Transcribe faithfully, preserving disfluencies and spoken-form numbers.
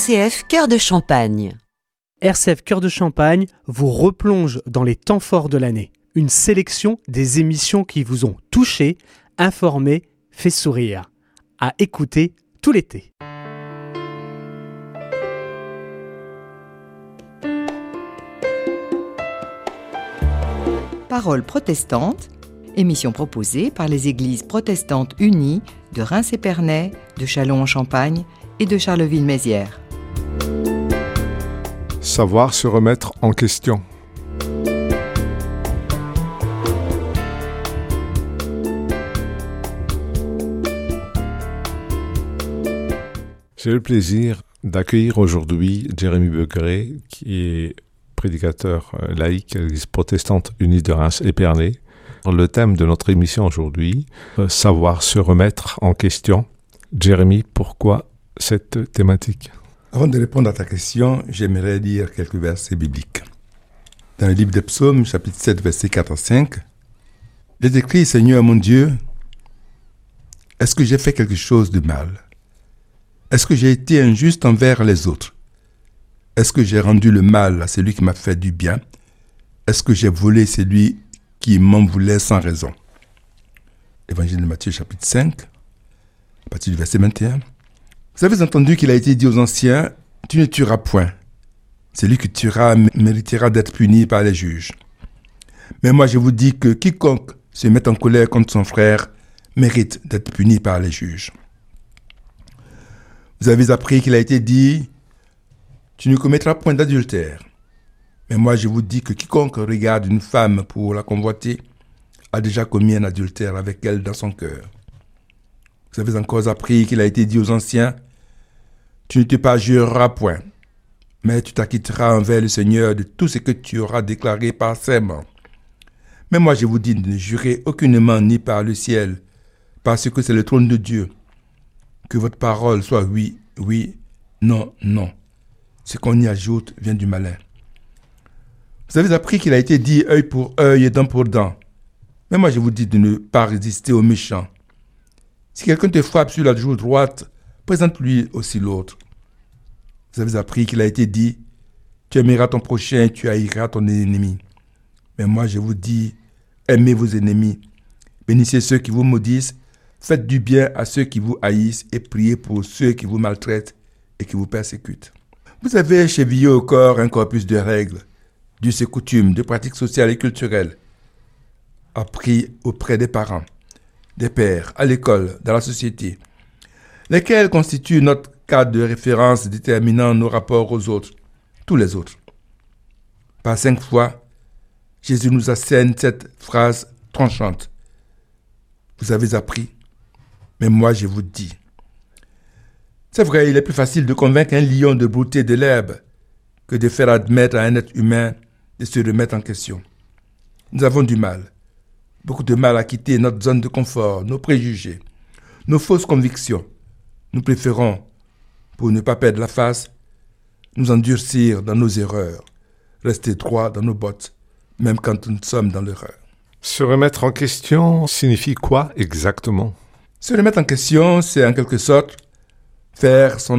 C F Cœur de Champagne. R C F Cœur de Champagne vous replonge dans les temps forts de l'année. Une sélection des émissions qui vous ont touché, informé, fait sourire. À écouter tout l'été. Paroles protestantes, émission proposée par les églises protestantes unies de Reims-Épernay, de Châlons-en-Champagne et de Charleville-Mézières. Savoir se remettre en question. J'ai le plaisir d'accueillir aujourd'hui Jérémy Begré, qui est prédicateur laïque à l'Église protestante unie de Reims-Épernay. Le thème de notre émission aujourd'hui, savoir se remettre en question. Jérémy, pourquoi cette thématique ? Avant de répondre à ta question, j'aimerais lire quelques versets bibliques. Dans le livre des Psaumes, chapitre sept, versets quatre à cinq, il est écrit « Seigneur mon Dieu, est-ce que j'ai fait quelque chose de mal ? Est-ce que j'ai été injuste envers les autres ? Est-ce que j'ai rendu le mal à celui qui m'a fait du bien ? Est-ce que j'ai volé celui qui m'en voulait sans raison ?» Évangile de Matthieu, chapitre cinq, à partir du verset vingt et un. Vous avez entendu qu'il a été dit aux anciens, « Tu ne tueras point. Celui qui tuera méritera d'être puni par les juges. » Mais moi je vous dis que quiconque se met en colère contre son frère mérite d'être puni par les juges. Vous avez appris qu'il a été dit, « Tu ne commettras point d'adultère. » Mais moi je vous dis que quiconque regarde une femme pour la convoiter a déjà commis un adultère avec elle dans son cœur. Vous avez encore appris qu'il a été dit aux anciens, « Tu ne te parjureras point, mais tu t'acquitteras envers le Seigneur de tout ce que tu auras déclaré par serment. » Mais moi je vous dis de ne jurer aucunement ni par le ciel, parce que c'est le trône de Dieu. Que votre parole soit oui, oui, non, non. Ce qu'on y ajoute vient du malin. Vous avez appris qu'il a été dit œil pour œil et dent pour dent. Mais moi je vous dis de ne pas résister aux méchants. Si quelqu'un te frappe sur la joue droite, présente-lui aussi l'autre. Vous avez appris qu'il a été dit, tu aimeras ton prochain et tu haïras ton ennemi. Mais moi je vous dis, aimez vos ennemis, bénissez ceux qui vous maudissent, faites du bien à ceux qui vous haïssent et priez pour ceux qui vous maltraitent et qui vous persécutent. Vous avez chevillé au corps un corpus de règles, d'us et coutumes, de pratiques sociales et culturelles, appris auprès des parents, des pères, à l'école, dans la société, lesquels constituent notre cadre de référence déterminant nos rapports aux autres, tous les autres. Par cinq fois, Jésus nous assène cette phrase tranchante. Vous avez appris, mais moi je vous dis. C'est vrai, il est plus facile de convaincre un lion de brouter de l'herbe que de faire admettre à un être humain de se remettre en question. Nous avons du mal, beaucoup de mal à quitter notre zone de confort, nos préjugés, nos fausses convictions. Nous préférons, pour ne pas perdre la face, nous endurcir dans nos erreurs, rester droit dans nos bottes, même quand nous sommes dans l'erreur. Se remettre en question signifie quoi exactement ? Se remettre en question, c'est en quelque sorte faire son